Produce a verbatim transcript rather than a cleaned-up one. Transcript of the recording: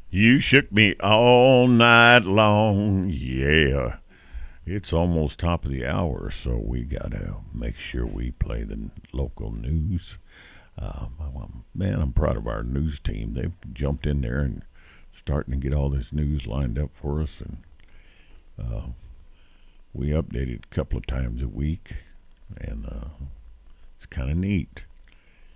You shook me all night long. Yeah. It's almost top of the hour, so we got to make sure we play the local news. Uh, man, I'm proud of our news team. They've jumped in there and starting to get all this news lined up for us. And uh, we update it a couple of times a week, and uh, it's kind of neat.